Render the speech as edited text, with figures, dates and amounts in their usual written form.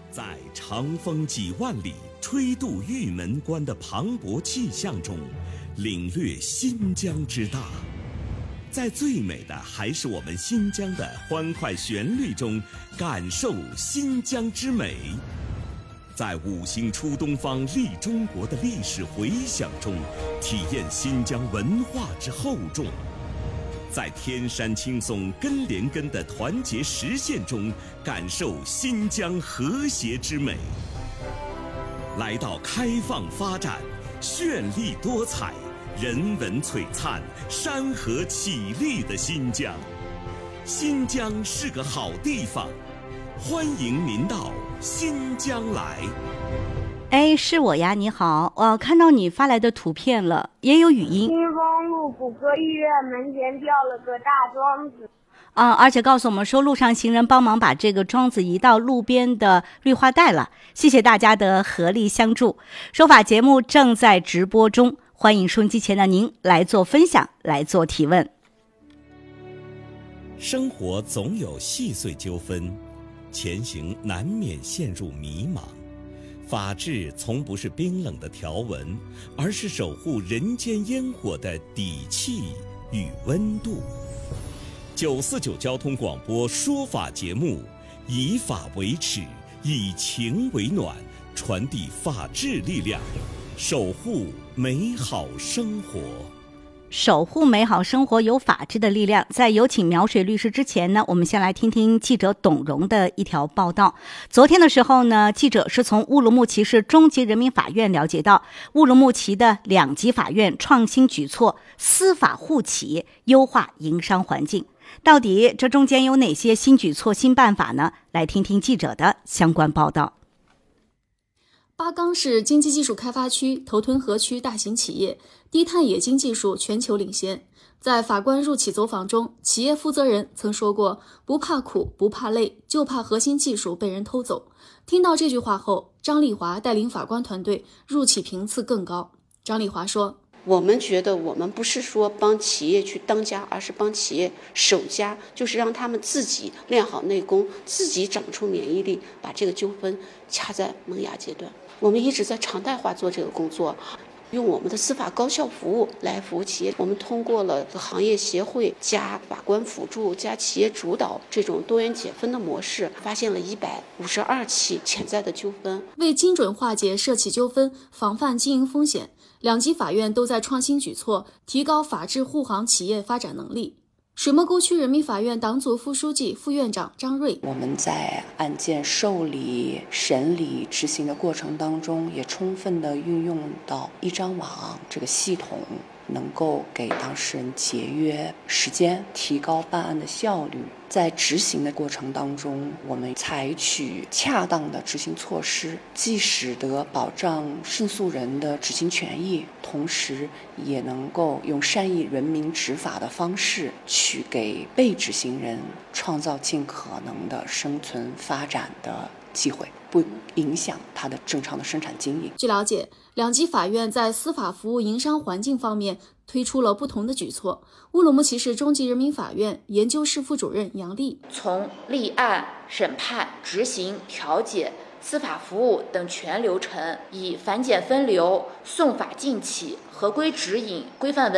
在长风几万里、吹渡玉门关的磅礴气象中，领略新疆之大；在最美的还是我们新疆的欢快旋律中，感受新疆之美；在五星出东方、立中国的历史回响中，体验新疆文化之厚重；在天山青松、根连根的团结实现中，感受新疆和谐之美。来到开放发展、绚丽多彩、人文璀璨、山河绮丽的新疆。新疆是个好地方，欢迎您到新疆来。 哎，是我呀，你好，我看到你发来的图片了，也有语音。 新丰路骨科医院门前掉了个大桩子。 而且告诉我们说，路上行人帮忙把这个桩子移到路边的绿化带了，谢谢大家的合力相助。说法节目正在直播中，欢迎收音机前的您来做分享，来做提问。 生活总有细碎纠纷，前行难免陷入迷茫。法治从不是冰冷的条文，而是守护人间烟火的底气与温度。949交通广播说法节目，以法为尺，以情为暖，传递法治力量，守护美好生活。 守护美好生活，有法治的力量。在有请苗水律师之前呢，我们先来听听记者董荣的一条报道。昨天的时候呢，记者是从乌鲁木齐市中级人民法院了解到，乌鲁木齐的2级法院创新举措，司法互企，优化营商环境。到底这中间有哪些新举措、新办法呢？来听听记者的相关报道。 巴钢是经济技术开发区头屯河区大型企业，低碳冶金技术全球领先。在法官入企走访中，企业负责人曾说过，不怕苦不怕累，就怕核心技术被人偷走。听到这句话后，张丽华带领法官团队入企频次更高。张丽华说， 我们觉得我们不是说帮企业去当家，而是帮企业守家，就是让他们自己练好内功，自己长出免疫力，把这个纠纷掐在萌芽阶段。我们一直在常态化做这个工作，用我们的司法高效服务来服务企业。我们通过了行业协会加法官辅助加企业主导这种多元解分的模式，发现了152起潜在的纠纷。 为精准化解涉企纠纷，防范经营风险，2级法院都在创新举措，提高法治护航企业发展能力。水磨沟区人民法院党组副书记、副院长张瑞， 我们在案件受理、审理、执行的过程当中，也充分地运用到一张网这个系统，能够给当事人节约时间，提高办案的效率。在执行的过程当中，我们采取恰当的执行措施，既使得保障胜诉人的执行权益，同时也能够用善意人民执法的方式去给被执行人创造尽可能的生存发展的机会，不影响他的正常的生产经营。 据了解，2级法院在司法服务营商环境方面推出了不同的举措。乌鲁木齐市中级人民法院研究室副主任杨丽， 从立案、审判、执行、调解、司法服务等全流程，以反检分流、送法进企、合规指引、规范文